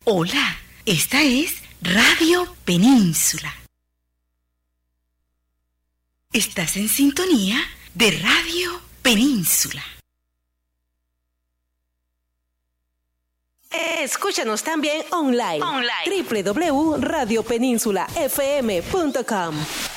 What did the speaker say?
Hola, esta es Radio Península. Estás en sintonía de Radio Península. Escúchanos también online. www.radiopeninsula.fm.com.